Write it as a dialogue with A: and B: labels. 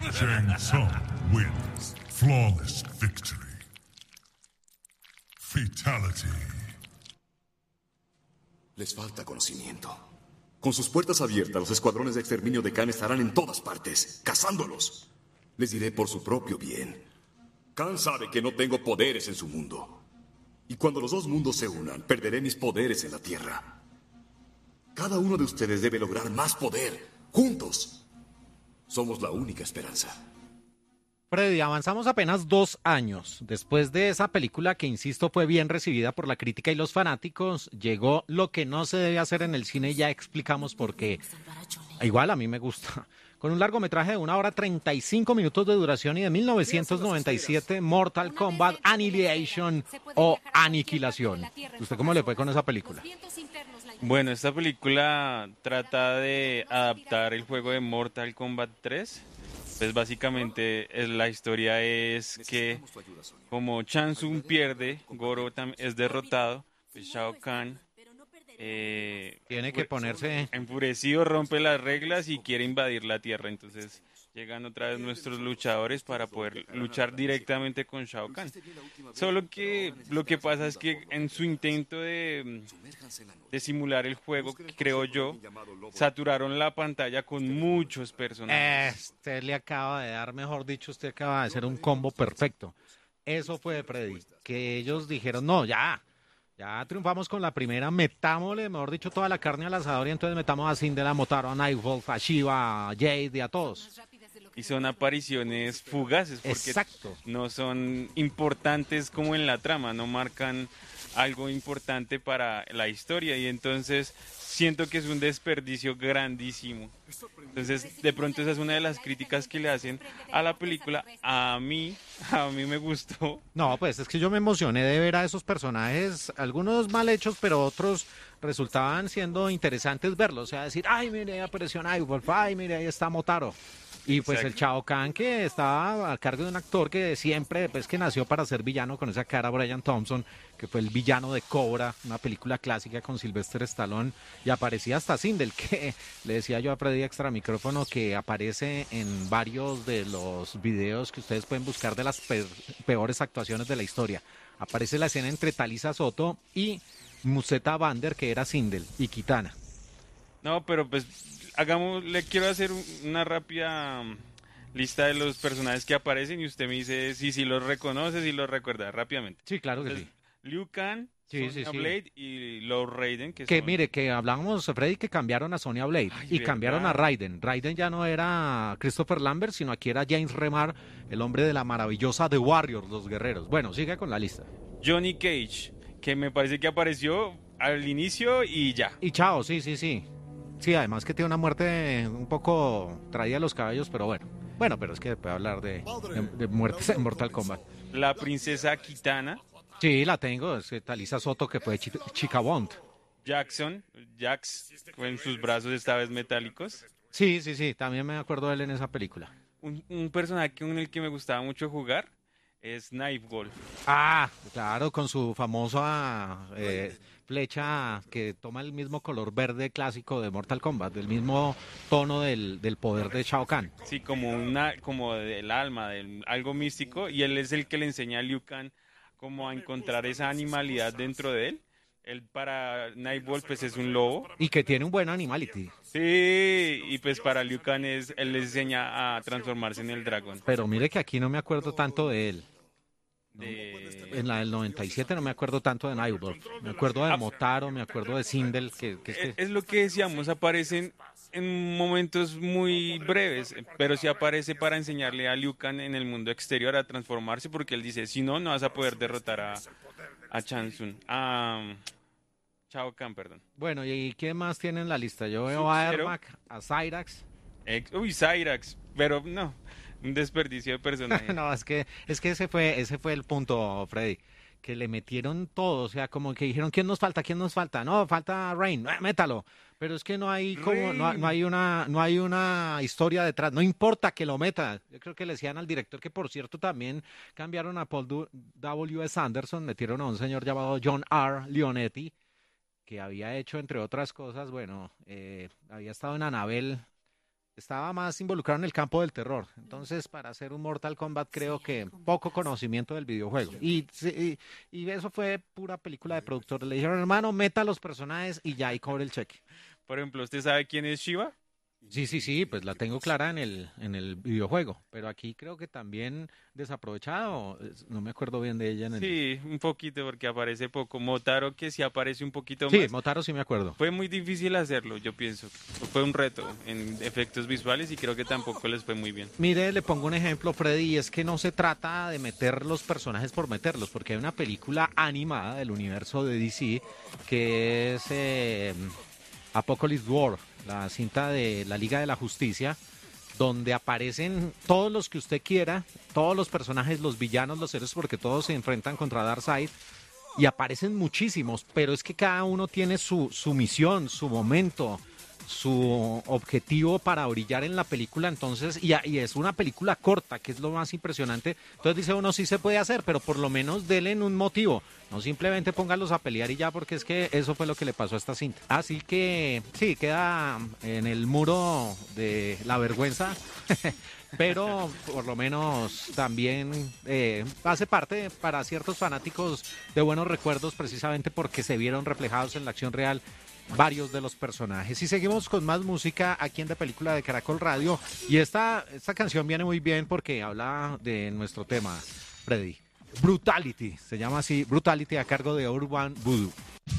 A: Shang Tsung wins. Flawless victory. Fatality.
B: Les falta conocimiento. Con sus puertas abiertas, los escuadrones de exterminio de Khan estarán en todas partes, cazándolos. Les diré por su propio bien. Khan sabe que no tengo poderes en su mundo. Y cuando los dos mundos se unan, perderé mis poderes en la Tierra. Cada uno de ustedes debe lograr más poder. Juntos. Somos la única esperanza.
C: Freddy, avanzamos apenas 2 años. Después de esa película que, insisto, fue bien recibida por la crítica y los fanáticos, llegó lo que no se debe hacer en el cine y ya explicamos por qué. Igual a mí me gusta. Con un largometraje de 1 hora 35 minutos de duración y de 1997, Mortal Kombat Annihilation o Aniquilación. ¿Usted cómo le fue con esa película?
D: Bueno, esta película trata de adaptar el juego de Mortal Kombat 3. Pues básicamente la historia es que como Shang Tsung pierde, Goro es derrotado, pues Shao Kahn
C: tiene que ponerse
D: enfurecido, rompe las reglas y quiere invadir la Tierra. Entonces llegan otra vez nuestros luchadores para poder luchar directamente con Shao Kahn. Solo que lo que pasa es que en su intento de simular el juego, creo yo, saturaron la pantalla con muchos personajes.
C: Usted le acaba de dar, mejor dicho, usted acaba de hacer un combo perfecto. Eso fue de Freddy, que ellos dijeron, no, ya triunfamos con la primera, metámosle, mejor dicho, toda la carne al asador y entonces metamos a Cinder, a Motaro, a Nightwolf, a Shiva, a Jade y a todos.
D: Y son apariciones fugaces porque
C: Exacto.
D: No son importantes como en la trama, no marcan algo importante para la historia y entonces siento que es un desperdicio grandísimo. Entonces, de pronto esa es una de las críticas que le hacen a la película. A mí me gustó.
C: No, pues es que yo me emocioné de ver a esos personajes, algunos mal hechos, pero otros resultaban siendo interesantes verlos. O sea, decir, ay, mire, ahí apareció Nightwolf, ay, mire, ahí está Motaro. Y pues
D: Exacto.
C: el Shao Kahn, que estaba a cargo de un actor que siempre, pues que nació para ser villano con esa cara, Brian Thompson, que fue el villano de Cobra, una película clásica con Sylvester Stallone, y aparecía hasta Sindel, que le decía yo a Freddy extra micrófono que aparece en varios de los videos que ustedes pueden buscar de las peores actuaciones de la historia. Aparece la escena entre Talisa Soto y Musetta Bander, que era Sindel, y Kitana.
D: No, pero pues le quiero hacer una rápida lista de los personajes que aparecen y usted me dice si los reconoce, si los recuerda rápidamente.
C: Sí, claro que
D: Entonces,
C: sí.
D: Liu Kang,
C: Sí,
D: Sonya
C: sí.
D: Blade y Lord Raiden.
C: Que
D: son...
C: mire, que hablábamos, Freddy, que cambiaron a Sonya Blade y cambiaron a Raiden. Raiden ya no era Christopher Lambert, sino aquí era James Remar, el hombre de la maravillosa The Warriors, los guerreros. Bueno, sigue con la lista.
D: Johnny Cage, que me parece que apareció al inicio y ya.
C: Y chao, sí. Sí, además que tiene una muerte un poco traída a los cabellos, pero bueno. Bueno, pero es que puede hablar de muertes en Mortal Kombat.
D: La princesa Kitana.
C: Sí, la tengo, es que Talisa Soto, que fue Chica Bond.
D: Jax, en sus brazos esta vez metálicos.
C: Sí, también me acuerdo de él en esa película.
D: Un personaje con el que me gustaba mucho jugar es Nightwolf.
C: Ah, claro, con su famosa flecha que toma el mismo color verde clásico de Mortal Kombat, del mismo tono del poder de Shao Kahn.
D: Sí, como del alma, algo místico, y él es el que le enseña a Liu Kang como a encontrar esa animalidad dentro de él. Él para Nightwolf pues es un lobo.
C: Y que tiene un buen animality.
D: Sí, y pues para Liu Kang él le enseña a transformarse en el dragón.
C: Pero mire que aquí no me acuerdo tanto de él. En la del 97 no me acuerdo tanto de Nightwolf. Me acuerdo de Motaro, me acuerdo de Sindel.
D: Es lo que decíamos, aparecen en momentos muy breves, pero sí aparece para enseñarle a Liu Kang en el mundo exterior a transformarse, porque él dice, si no, no vas a poder derrotar a Shang Tsung, a Shao Kahn, perdón.
C: Bueno, ¿y qué más tiene en la lista? Yo veo a Ermac, a Cyrax.
D: Cyrax, pero no, un desperdicio de personaje.
C: No, es que ese fue el punto, Freddy, que le metieron todo, o sea, como que dijeron, ¿quién nos falta? No, falta Rain, métalo. Pero es que no hay no hay una historia detrás, no importa que lo meta. Yo creo que le decían al director, que por cierto también cambiaron a Paul W.S. Anderson, metieron a un señor llamado John R. Leonetti, que había hecho, entre otras cosas, bueno, había estado en Annabelle, estaba más involucrado en el campo del terror. Entonces, para hacer un Mortal Kombat, creo que poco conocimiento del videojuego. Y eso fue pura película de productor. Le dijeron, hermano, meta los personajes y ya, y cobre el cheque.
D: Por ejemplo, ¿usted sabe quién es Shiva?
C: Sí, pues la tengo clara en el videojuego, pero aquí creo que también desaprovechado, no me acuerdo bien de ella en el...
D: Sí, un poquito porque aparece poco. Motaro que sí aparece un poquito
C: Sí,
D: más.
C: Motaro sí me acuerdo.
D: Fue muy difícil hacerlo, yo pienso. Fue un reto en efectos visuales y creo que tampoco les fue muy bien.
C: Mire, le pongo un ejemplo, Freddy, y es que no se trata de meter los personajes por meterlos, porque hay una película animada del universo de DC que es Apocalypse War, la cinta de la Liga de la Justicia, donde aparecen todos los que usted quiera, todos los personajes, los villanos, los héroes, porque todos se enfrentan contra Darkseid, y aparecen muchísimos, pero es que cada uno tiene su misión, su momento, su objetivo para brillar en la película. Entonces, y es una película corta, que es lo más impresionante. Entonces dice uno, sí se puede hacer, pero por lo menos denle un motivo, no simplemente pónganlos a pelear y ya, porque es que eso fue lo que le pasó a esta cinta. Así que sí, queda en el muro de la vergüenza pero por lo menos también hace parte para ciertos fanáticos de buenos recuerdos, precisamente porque se vieron reflejados en la acción real varios de los personajes. Y seguimos con más música aquí en De Película de Caracol Radio, y esta canción viene muy bien porque habla de nuestro tema, Freddy. Brutality, se llama así, Brutality, a cargo de Urban Voodoo.